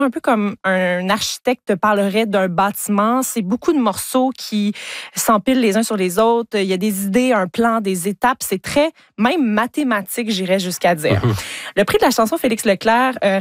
un peu comme un architecte parlerait d'un bâtiment. C'est beaucoup de morceaux qui s'empilent les uns sur les autres. Il y a des idées, un plan, des étapes. C'est très, même mathématique, j'irais jusqu'à dire. Le prix de la chanson Félix Leclerc